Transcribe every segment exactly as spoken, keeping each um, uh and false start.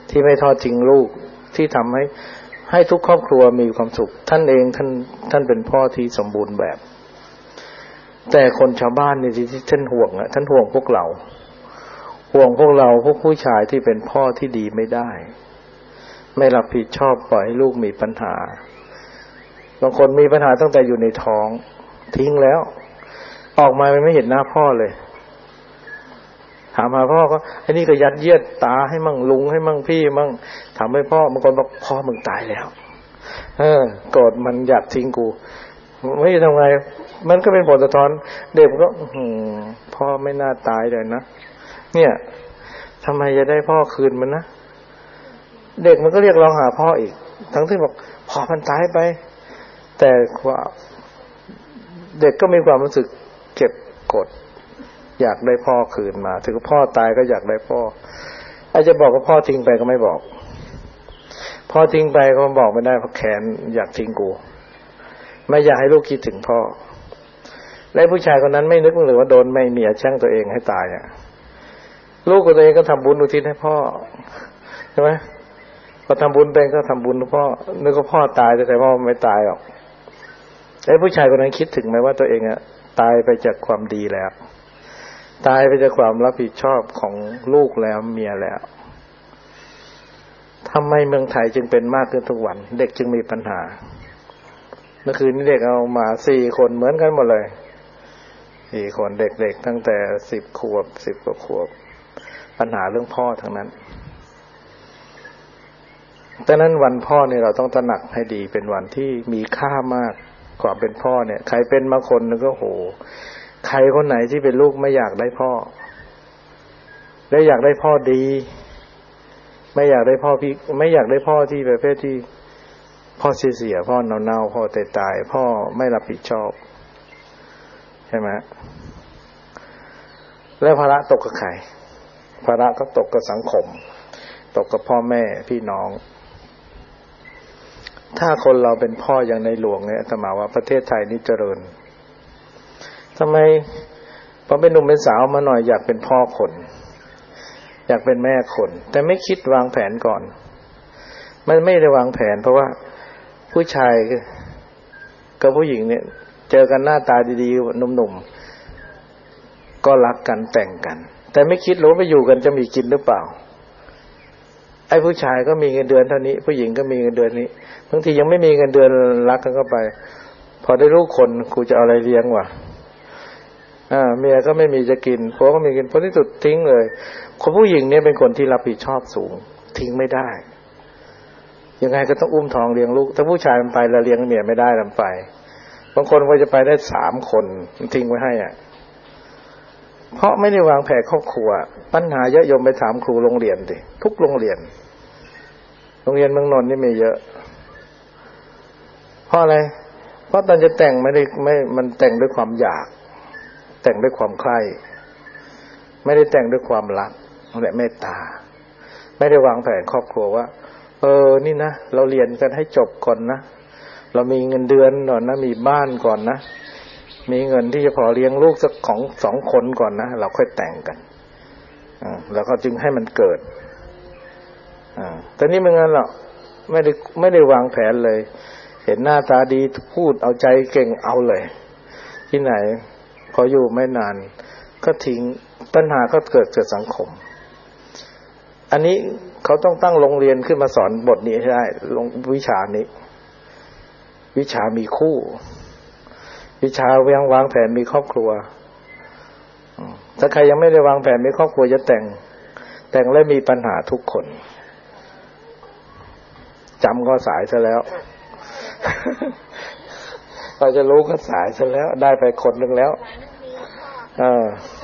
ที่ไม่ทอดทิ้งลูกที่ทำให้ให้ทุกครอบครัวมีความสุขท่านเองท่านท่านเป็นพ่อที่สมบูรณ์แบบแต่คนชาวบ้านนี่ที่ท่านห่วงอ่ะท่านห่วงพวกเราห่วงพวกเราพวกผู้ชายที่เป็นพ่อที่ดีไม่ได้ไม่รับผิดชอบปล่อยให้ลูกมีปัญหาบางคนมีปัญหาตั้งแต่อยู่ในท้องทิ้งแล้วออกมาไม่เห็นหน้าพ่อเลยถามหาพ่อก็ไอ้นี่ก็ยัดเยียดตาให้มั่งลุงให้มั่งพี่มั่งถามให้พ่อบางคนบอกพ่อมึงตายแล้วเออโกรธมันอยากทิ้งกูไม่ทำไงมันก็เป็นผลสะท้อนเด็กก็พ่อไม่น่าตายเลยนะเนี่ยทำไมจะได้พ่อคืนมันนะเด็กมันก็เรียกร้องหาพ่ออีกทั้งที่บอกพ่อมันตายไปแต่ว่าเด็กก็มีความรู้สึกเก็บกดอยากได้พ่อคืนมาถึงพ่อตายก็อยากได้พ่ออาจจะบอกว่าพ่อทิ้งไปก็ไม่บอกพ่อทิ้งไปก็บอกไม่ได้เพราะแขนอยากทิ้งกูไม่อยากให้ลูกคิดถึงพ่อและผู้ชายคนนั้นไม่นึกเลยว่าโดนแม่เมียแช่งตัวเองให้ตายอ่ะลูกของตัวเองก็ทำบุญอุทิศให้พ่อใช่ไหมพอทำบุญเป็นก็ทำบุญให้พ่อนึกว่าพ่อตายแต่พ่อไม่ตายหรอกไอ้ผู้ชายคนนั้นคิดถึงไหมว่าตัวเองอ่ะตายไปจากความดีแล้วตายไปจากความรับผิดชอบของลูกแล้วเมียแล้วทำไมเมืองไทยจึงเป็นมากขึ้นทุกวันเด็กจึงมีปัญหาเมื่อคืนนี้เด็กเอามาสี่คนเหมือนกันหมดเลยสี่คนเด็กๆตั้งแต่สิบขวบสิบกว่าขวบปัญหาเรื่องพ่อทั้งนั้นดังนั้นวันพ่อเนี่ยเราต้องตระหนักให้ดีเป็นวันที่มีค่ามากกว่าเป็นพ่อเนี่ยใครเป็นมาคนนึงก็โหใครคนไหนที่เป็นลูกไม่อยากได้พ่อและอยากได้พ่อดีไม่อยากได้พ่อพี่ไม่อยากได้พ่อที่ประเภทที่พ่อเสียๆพ่อเน่าๆพ่อตายๆพ่อไม่รับผิดชอบใช่ไหมแล้วภาระตกกับใครภาระก็ตกกับสังคมตกกับพ่อแม่พี่น้องถ้าคนเราเป็นพ่ออย่างในหลวงเนี่ยอาตมาว่าประเทศไทยนี่เจริญทำไมพอเป็นหนุ่มเป็นสาวมาหน่อยอยากเป็นพ่อคนอยากเป็นแม่คนแต่ไม่คิดวางแผนก่อนมันไม่ได้วางแผนเพราะว่าผู้ชายกับผู้หญิงเนี่ยเจอกันหน้าตาดีๆหนุ่มๆก็รักกันแต่งกันแต่ไม่คิดหรือไปอยู่กันจะมีกินหรือเปล่าไอ้ผู้ชายก็มีเงินเดือนเท่านี้ผู้หญิงก็มีเงินเดือนนี้บางทียังไม่มีเงินเดือนรักกันเข้าไปพอได้ลูกคนกูจะเอาอะไรเลี้ยงวะอ่าเมียก็ไม่มีจะกินผัวก็มีกินผลที่สุดทิ้งเลยคนผู้หญิงเนี่ยเป็นคนที่รับผิดชอบสูงทิ้งไม่ได้ยังไงก็ต้องอุ้มท้องเลี้ยงลูกถ้าผู้ชายมันไปแล้วเลี้ยงเมียไม่ได้ลำไปบางคนก็จะไปได้สามคนทิ้งไว้ให้อ่ะเพราะไม่ได้วางแผนครอบครัวปัญหาเยอะโยมไปถามครูโรงเรียนดิทุกโรงเรียนโรงเรียนเมืองนนท์นี่มีเยอะเพราะอะไรเพราะตอนจะแต่งไม่ได้ไม่มันแต่งด้วยความอยากแต่งด้วยความใคร่ไม่ได้แต่งด้วยความรักและเมตตาไม่ได้วางแผนครอบครัวว่าเออนี่นะเราเรียนกันให้จบก่อนนะเรามีเงินเดือนก่อนนะมีบ้านก่อนนะมีเงินที่จะพอเลี้ยงลูกสักของสองคนก่อนนะเราค่อยแต่งกันอ่าแล้วก็จึงให้มันเกิดอ่าแต่นี่ไม่งั้นหรอกไม่ได้ไม่ได้วางแผนเลยเห็นหน้าตาดีพูดเอาใจเก่งเอาเลยที่ไหนพออยู่ไม่นานก็ทิ้งปัญหาก็เกิดเกิดสังคมอันนี้เขาต้องตั้งโรงเรียนขึ้นมาสอนบทนี้ให้ได้ลงวิชานี้วิชามีคู่วิชาวางวางแผนมีครอบครัวถ้าใครยังไม่ได้วางแผนมีครอบครัวจะแต่งแต่งแล้วมีปัญหาทุกคนจำก็สายซะแล้วเราจะรู้ก็สายซะแล้วได้ไปคนหนึ่งแล้วเออ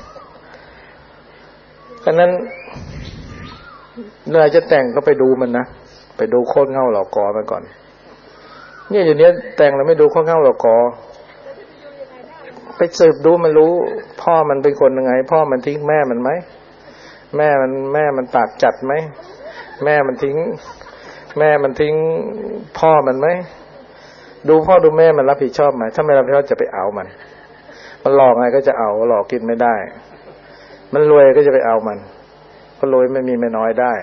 ฉะนั้นเมื่อจะแต่งก็ไปดูมันนะไปดูโคตรเง่าเหล่ากอมันก่อนเนี่ยอยู่เนี้ยแต่งแล้วไม่ดูโคตรเง่าเหล่ากอไปสืบดูมันรู้พ่อมันเป็นคนยังไงพ่อมันทิ้งแม่มันไหมแม่มันแม่มันปากจัดไหมแม่มันทิ้งแม่มันทิ้งพ่อมันไหมดูพ่อดูแม่มันรับผิดชอบไหมถ้าไม่รับผิดชอบจะไปเอามันมันหลอกไงก็จะเอาหลอกกินไม่ได้มันรวยก็จะไปเอามันเพราะรวยไม่มีไม่น้อยได้